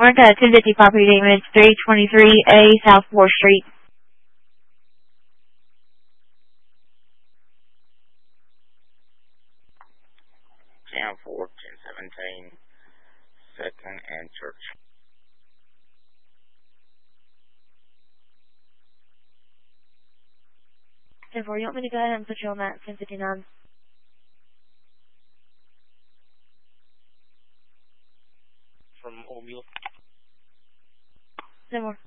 Warrant 1050 property damage, 323A South 4th Street. 10-4, 1017, 2nd and Church. 10-4, you want me to go ahead and put you on that 1059? From Old Mule. 10-4.